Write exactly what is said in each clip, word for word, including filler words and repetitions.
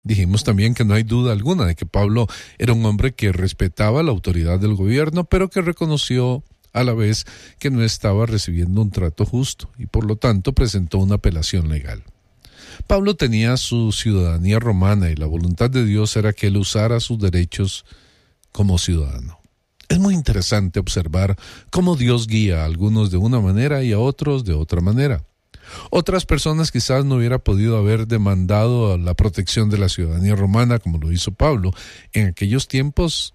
Dijimos también que no hay duda alguna de que Pablo era un hombre que respetaba la autoridad del gobierno, pero que reconoció a la vez que no estaba recibiendo un trato justo y por lo tanto presentó una apelación legal. Pablo tenía su ciudadanía romana y la voluntad de Dios era que él usara sus derechos como ciudadano. Es muy interesante observar cómo Dios guía a algunos de una manera y a otros de otra manera. Otras personas quizás no hubiera podido haber demandado la protección de la ciudadanía romana como lo hizo Pablo. En aquellos tiempos,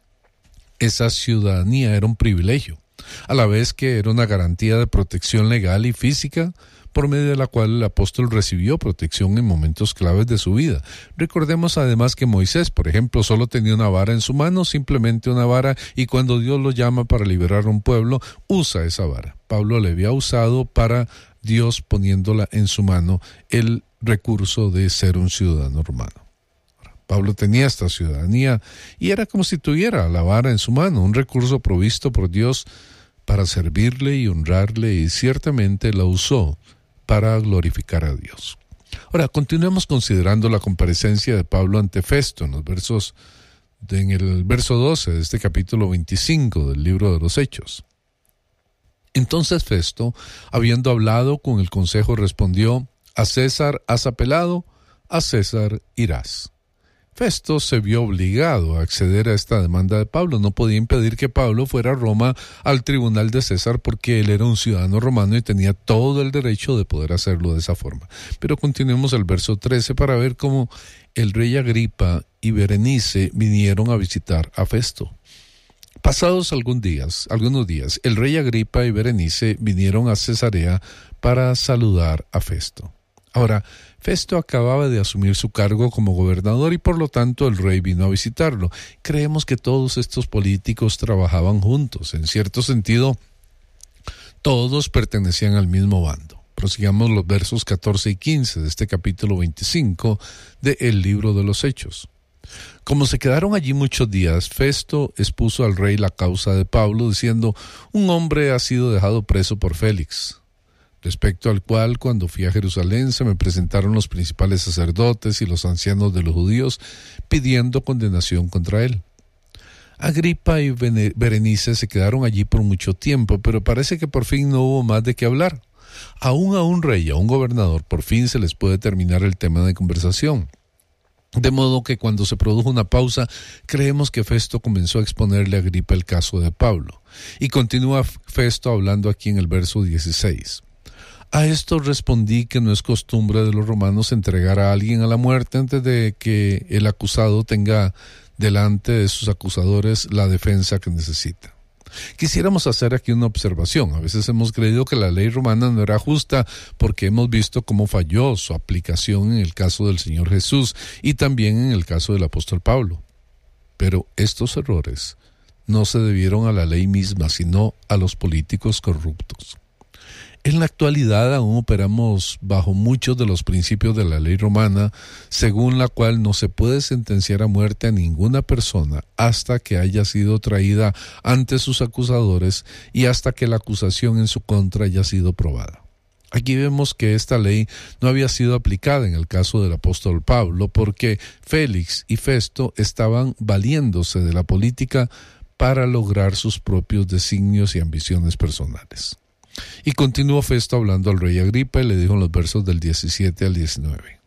esa ciudadanía era un privilegio, a la vez que era una garantía de protección legal y física, por medio de la cual el apóstol recibió protección en momentos claves de su vida. Recordemos además que Moisés, por ejemplo, solo tenía una vara en su mano, simplemente una vara, y cuando Dios lo llama para liberar a un pueblo, usa esa vara. Pablo le había usado para Dios poniéndola en su mano el recurso de ser un ciudadano romano. Pablo tenía esta ciudadanía y era como si tuviera la vara en su mano, un recurso provisto por Dios para servirle y honrarle, y ciertamente la usó para glorificar a Dios. Ahora, continuemos considerando la comparecencia de Pablo ante Festo en los versos, de, en el verso doce de este capítulo veinticinco del libro de los Hechos. Entonces Festo, habiendo hablado con el consejo, respondió: a César has apelado, a César irás. Festo se vio obligado a acceder a esta demanda de Pablo. No podía impedir que Pablo fuera a Roma al tribunal de César porque él era un ciudadano romano y tenía todo el derecho de poder hacerlo de esa forma. Pero continuemos el verso trece para ver cómo el rey Agripa y Berenice vinieron a visitar a Festo. Pasados algún días, algunos días, el rey Agripa y Berenice vinieron a Cesarea para saludar a Festo. Ahora, Festo acababa de asumir su cargo como gobernador y por lo tanto el rey vino a visitarlo. Creemos que todos estos políticos trabajaban juntos. En cierto sentido, todos pertenecían al mismo bando. Prosigamos los versos catorce y quince de este capítulo veinticinco del libro de los Hechos. Como se quedaron allí muchos días, Festo expuso al rey la causa de Pablo, diciendo: un hombre ha sido dejado preso por Félix, respecto al cual, cuando fui a Jerusalén, se me presentaron los principales sacerdotes y los ancianos de los judíos, pidiendo condenación contra él. Agripa y Berenice se quedaron allí por mucho tiempo, pero parece que por fin no hubo más de qué hablar. Aún a un rey y a un gobernador por fin se les puede terminar el tema de conversación. De modo que cuando se produjo una pausa, creemos que Festo comenzó a exponerle a Agripa el caso de Pablo. Y continúa Festo hablando aquí en el verso dieciséis. A esto respondí que no es costumbre de los romanos entregar a alguien a la muerte antes de que el acusado tenga delante de sus acusadores la defensa que necesita. Quisiéramos hacer aquí una observación. A veces hemos creído que la ley romana no era justa porque hemos visto cómo falló su aplicación en el caso del Señor Jesús y también en el caso del apóstol Pablo. Pero estos errores no se debieron a la ley misma, sino a los políticos corruptos. En la actualidad aún operamos bajo muchos de los principios de la ley romana, según la cual no se puede sentenciar a muerte a ninguna persona hasta que haya sido traída ante sus acusadores y hasta que la acusación en su contra haya sido probada. Aquí vemos que esta ley no había sido aplicada en el caso del apóstol Pablo porque Félix y Festo estaban valiéndose de la política para lograr sus propios designios y ambiciones personales. Y continuó Festo hablando al rey Agripa y le dijo en los versos del diecisiete al diecinueve.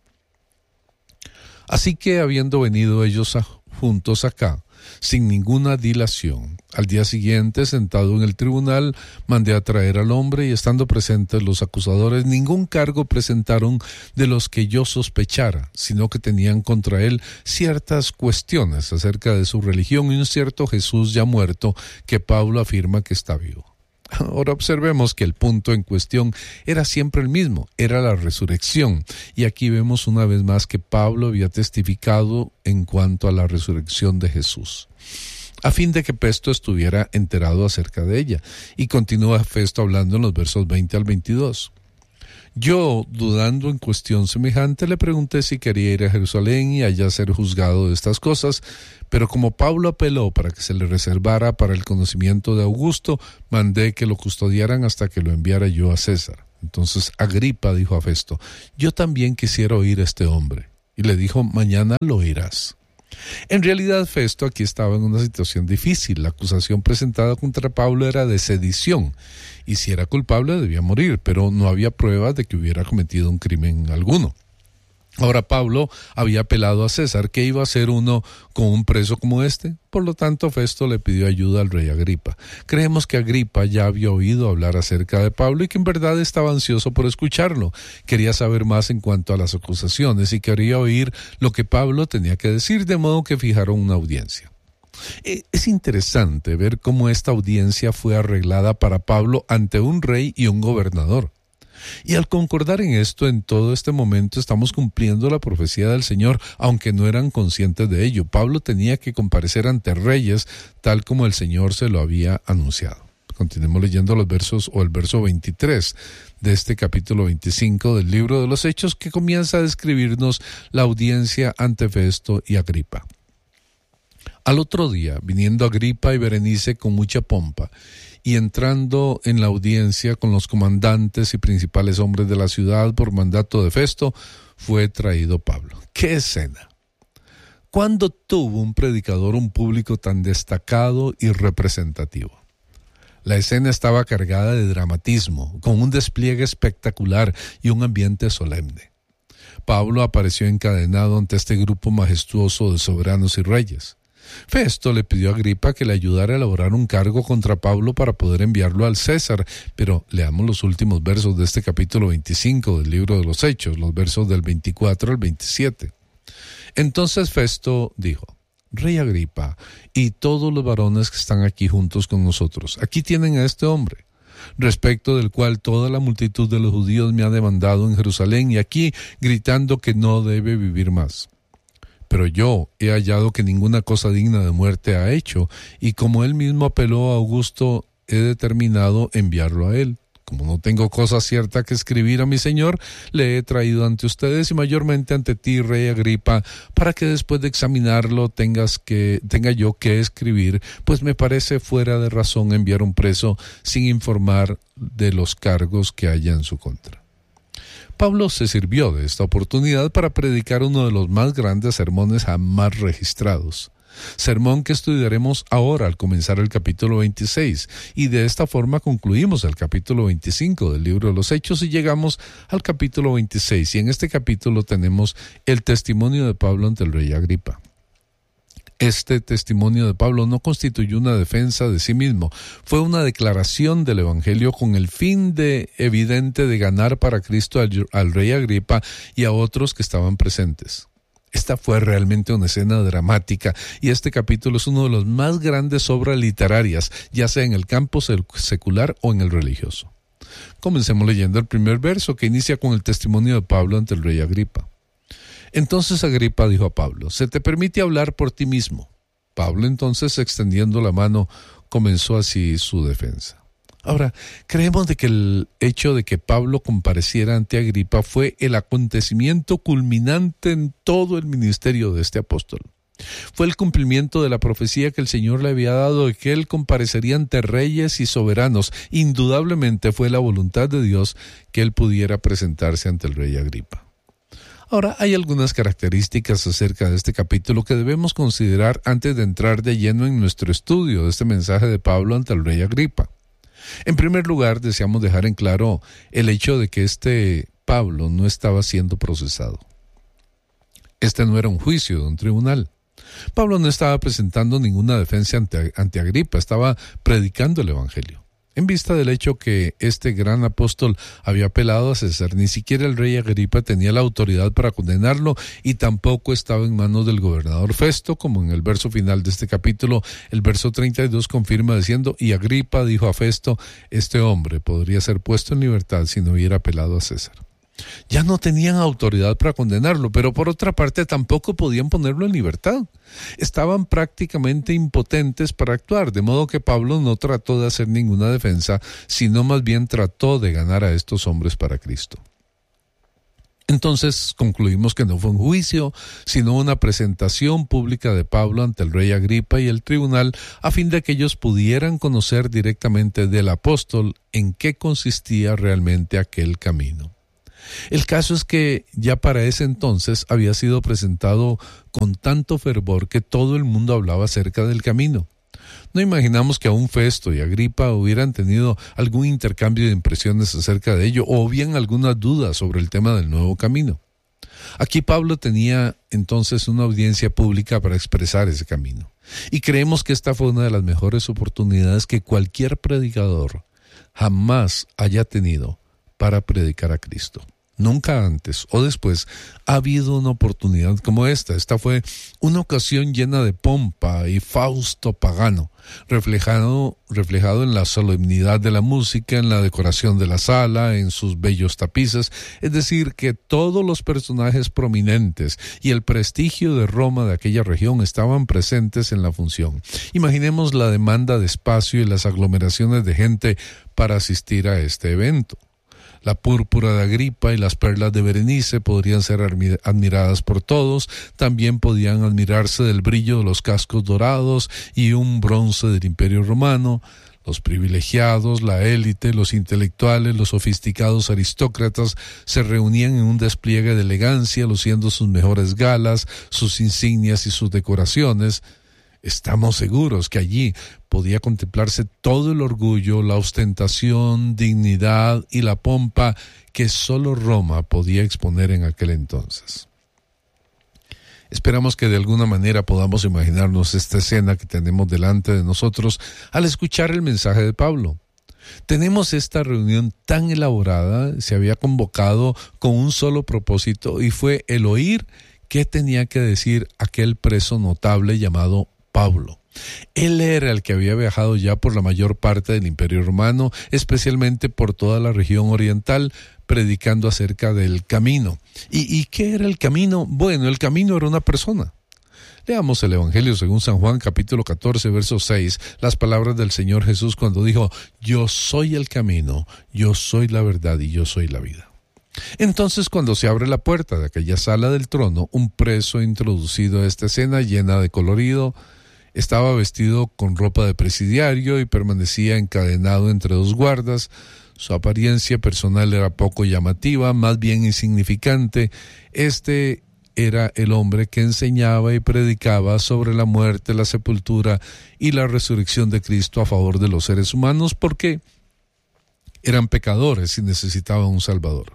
Así que habiendo venido ellos a, juntos acá, sin ninguna dilación, al día siguiente, sentado en el tribunal, mandé a traer al hombre y estando presentes los acusadores, ningún cargo presentaron de los que yo sospechara, sino que tenían contra él ciertas cuestiones acerca de su religión y un cierto Jesús ya muerto que Pablo afirma que está vivo. Ahora observemos que el punto en cuestión era siempre el mismo, era la resurrección. Y aquí vemos una vez más que Pablo había testificado en cuanto a la resurrección de Jesús, a fin de que Festo estuviera enterado acerca de ella. Y continúa Festo hablando en los versos veinte al veintidós. Yo, dudando en cuestión semejante, le pregunté si quería ir a Jerusalén y allá ser juzgado de estas cosas, pero como Pablo apeló para que se le reservara para el conocimiento de Augusto, mandé que lo custodiaran hasta que lo enviara yo a César. Entonces Agripa dijo a Festo: yo también quisiera oír a este hombre. y le dijo, mañana lo oirás. En realidad, Festo aquí estaba en una situación difícil. La acusación presentada contra Pablo era de sedición, y si era culpable debía morir, pero no había pruebas de que hubiera cometido un crimen alguno. Ahora Pablo había apelado a César. ¿Qué iba a hacer uno con un preso como este? Por lo tanto, Festo le pidió ayuda al rey Agripa. Creemos que Agripa ya había oído hablar acerca de Pablo y que en verdad estaba ansioso por escucharlo. Quería saber más en cuanto a las acusaciones y quería oír lo que Pablo tenía que decir, de modo que fijaron una audiencia. Es interesante ver cómo esta audiencia fue arreglada para Pablo ante un rey y un gobernador. Y al concordar en esto, en todo este momento estamos cumpliendo la profecía del Señor, aunque no eran conscientes de ello. Pablo tenía que comparecer ante reyes, tal como el Señor se lo había anunciado. Continuemos leyendo los versos o el verso veintitrés de este capítulo veinticinco del libro de los Hechos, que comienza a describirnos la audiencia ante Festo y Agripa. Al otro día, viniendo Agripa y Berenice con mucha pompa, y entrando en la audiencia con los comandantes y principales hombres de la ciudad por mandato de Festo, fue traído Pablo. ¡Qué escena! ¿Cuándo tuvo un predicador un público tan destacado y representativo? La escena estaba cargada de dramatismo, con un despliegue espectacular y un ambiente solemne. Pablo apareció encadenado ante este grupo majestuoso de soberanos y reyes. Festo le pidió a Agripa que le ayudara a elaborar un cargo contra Pablo para poder enviarlo al César, pero leamos los últimos versos de este capítulo veinticinco del libro de los Hechos, los versos del veinticuatro al veintisiete. Entonces Festo dijo, Rey Agripa y todos los varones que están aquí juntos con nosotros, aquí tienen a este hombre, respecto del cual toda la multitud de los judíos me ha demandado en Jerusalén y aquí gritando que no debe vivir más. Pero yo he hallado que ninguna cosa digna de muerte ha hecho, y como él mismo apeló a Augusto, he determinado enviarlo a él. Como no tengo cosa cierta que escribir a mi señor, le he traído ante ustedes y mayormente ante ti, rey Agripa, para que después de examinarlo tengas que, tenga yo que escribir, pues me parece fuera de razón enviar un preso sin informar de los cargos que haya en su contra. Pablo se sirvió de esta oportunidad para predicar uno de los más grandes sermones jamás registrados. Sermón que estudiaremos ahora al comenzar el capítulo veintiséis, y de esta forma concluimos el capítulo veinticinco del libro de los Hechos y llegamos al capítulo veintiséis, y en este capítulo tenemos el testimonio de Pablo ante el rey Agripa. Este testimonio de Pablo no constituyó una defensa de sí mismo, fue una declaración del Evangelio con el fin de evidente de ganar para Cristo al, al rey Agripa y a otros que estaban presentes. Esta fue realmente una escena dramática y este capítulo es uno de los más grandes obras literarias, ya sea en el campo secular o en el religioso. Comencemos leyendo el primer verso que inicia con el testimonio de Pablo ante el rey Agripa. Entonces Agripa dijo a Pablo, ¿se te permite hablar por ti mismo? Pablo entonces, extendiendo la mano, comenzó así su defensa. Ahora, creemos de que el hecho de que Pablo compareciera ante Agripa fue el acontecimiento culminante en todo el ministerio de este apóstol. Fue el cumplimiento de la profecía que el Señor le había dado de que él comparecería ante reyes y soberanos. Indudablemente fue la voluntad de Dios que él pudiera presentarse ante el rey Agripa. Ahora, hay algunas características acerca de este capítulo que debemos considerar antes de entrar de lleno en nuestro estudio de este mensaje de Pablo ante el rey Agripa. En primer lugar, deseamos dejar en claro el hecho de que este Pablo no estaba siendo procesado. Este no era un juicio de un tribunal. Pablo no estaba presentando ninguna defensa ante, ante Agripa, estaba predicando el Evangelio. En vista del hecho que este gran apóstol había apelado a César, ni siquiera el rey Agripa tenía la autoridad para condenarlo y tampoco estaba en manos del gobernador Festo, como en el verso final de este capítulo, el verso treinta y dos confirma diciendo, y Agripa dijo a Festo, este hombre podría ser puesto en libertad si no hubiera apelado a César. Ya no tenían autoridad para condenarlo, pero por otra parte tampoco podían ponerlo en libertad. Estaban prácticamente impotentes para actuar, de modo que Pablo no trató de hacer ninguna defensa, sino más bien trató de ganar a estos hombres para Cristo. Entonces concluimos que no fue un juicio, sino una presentación pública de Pablo ante el rey Agripa y el tribunal, a fin de que ellos pudieran conocer directamente del apóstol en qué consistía realmente aquel camino. El caso es que ya para ese entonces había sido presentado con tanto fervor que todo el mundo hablaba acerca del camino. No imaginamos que aún Festo y Agripa hubieran tenido algún intercambio de impresiones acerca de ello o bien alguna duda sobre el tema del nuevo camino. Aquí Pablo tenía entonces una audiencia pública para expresar ese camino. Y creemos que esta fue una de las mejores oportunidades que cualquier predicador jamás haya tenido para predicar a Cristo. Nunca antes o después ha habido una oportunidad como esta. Esta fue una ocasión llena de pompa y fausto pagano, reflejado, reflejado en la solemnidad de la música, en la decoración de la sala, en sus bellos tapices. Es decir, que todos los personajes prominentes y el prestigio de Roma de aquella región estaban presentes en la función. Imaginemos la demanda de espacio y las aglomeraciones de gente para asistir a este evento. La púrpura de Agripa y las perlas de Berenice podrían ser admiradas por todos. También podían admirarse del brillo de los cascos dorados y un bronce del Imperio Romano. Los privilegiados, la élite, los intelectuales, los sofisticados aristócratas se reunían en un despliegue de elegancia, luciendo sus mejores galas, sus insignias y sus decoraciones. Estamos seguros que allí podía contemplarse todo el orgullo, la ostentación, dignidad y la pompa que solo Roma podía exponer en aquel entonces. Esperamos que de alguna manera podamos imaginarnos esta escena que tenemos delante de nosotros al escuchar el mensaje de Pablo. Tenemos esta reunión tan elaborada, se había convocado con un solo propósito y fue el oír qué tenía que decir aquel preso notable llamado Pablo. Él era el que había viajado ya por la mayor parte del Imperio Romano, especialmente por toda la región oriental, predicando acerca del camino. ¿Y, y qué era el camino? Bueno, el camino era una persona. Leamos el Evangelio según San Juan, capítulo catorce, verso seis, las palabras del Señor Jesús cuando dijo: yo soy el camino, yo soy la verdad y yo soy la vida. Entonces, cuando se abre la puerta de aquella sala del trono, un preso introducido a esta escena llena de colorido, estaba vestido con ropa de presidiario y permanecía encadenado entre dos guardas. Su apariencia personal era poco llamativa, más bien insignificante. Este era el hombre que enseñaba y predicaba sobre la muerte, la sepultura y la resurrección de Cristo a favor de los seres humanos, porque eran pecadores y necesitaban un Salvador.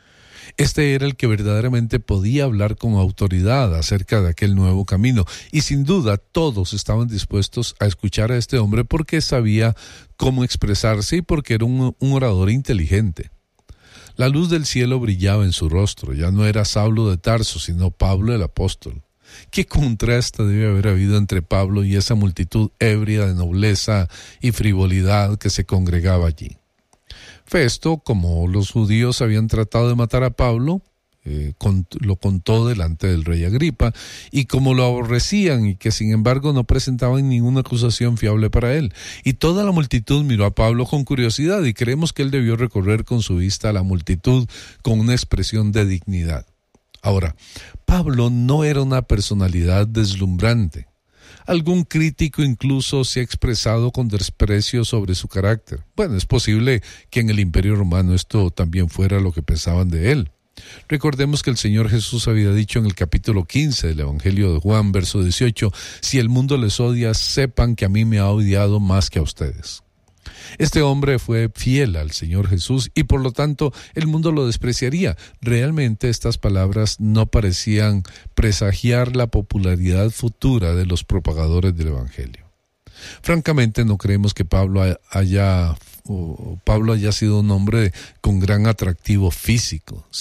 Este era el que verdaderamente podía hablar con autoridad acerca de aquel nuevo camino, y sin duda todos estaban dispuestos a escuchar a este hombre porque sabía cómo expresarse y porque era un, un orador inteligente. La luz del cielo brillaba en su rostro. Ya no era Saulo de Tarso, sino Pablo el apóstol. ¿Qué contraste debe haber habido entre Pablo y esa multitud ebria de nobleza y frivolidad que se congregaba allí? Festo, como los judíos habían tratado de matar a Pablo, eh, con, lo contó delante del rey Agripa, y como lo aborrecían y que sin embargo no presentaban ninguna acusación fiable para él. Y toda la multitud miró a Pablo con curiosidad, y creemos que él debió recorrer con su vista a la multitud con una expresión de dignidad. Ahora, Pablo no era una personalidad deslumbrante. Algún crítico incluso se ha expresado con desprecio sobre su carácter. Bueno, es posible que en el Imperio Romano esto también fuera lo que pensaban de él. Recordemos que el Señor Jesús había dicho en el capítulo quince del Evangelio de Juan, verso dieciocho, si el mundo les odia, sepan que a mí me ha odiado más que a ustedes. Este hombre fue fiel al Señor Jesús y por lo tanto el mundo lo despreciaría. Realmente estas palabras no parecían presagiar la popularidad futura de los propagadores del Evangelio. Francamente no creemos que Pablo haya, Pablo haya sido un hombre con gran atractivo físico.